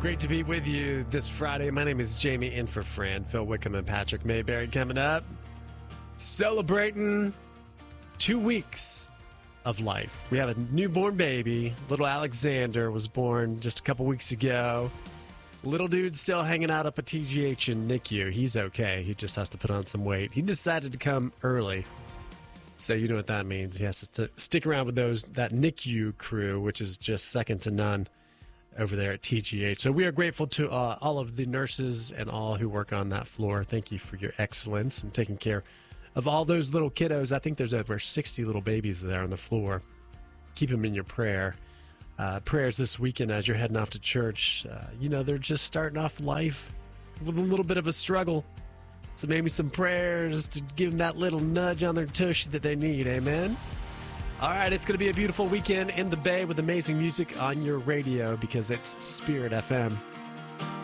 Great to be with you this Friday. My name is Jamie, in for Fran, Phil Wickham, and Patrick Mayberry coming up. Celebrating 2 weeks of life. We have a newborn baby. Little Alexander was born just a couple weeks ago. Little dude's still hanging out up at TGH in NICU. He's okay. He just has to put on some weight. He decided to come early. So you know what that means. He has to stick around with that NICU crew, which is just second to none over there at TGH. So we are grateful to all of the nurses and all who work on that floor. Thank you for your excellence and taking care of all those little kiddos. I think there's over 60 little babies there on the floor. Keep them in your prayers this weekend as you're heading off to church. They're just starting off life with a little bit of a struggle. So maybe some prayers to give them that little nudge on their tush that they need. Amen? All right, it's going to be a beautiful weekend in the Bay with amazing music on your radio because it's Spirit FM.